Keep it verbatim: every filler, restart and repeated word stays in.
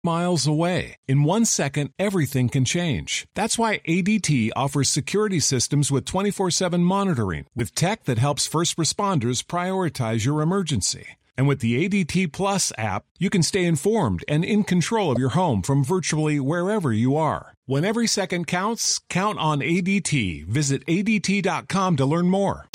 miles away. In one second, everything can change. That's why A D T offers security systems with twenty-four seven monitoring, with tech that helps first responders prioritize your emergency. And with the A D T Plus app, you can stay informed and in control of your home from virtually wherever you are. When every second counts, count on A D T. Visit A D T dot com to learn more.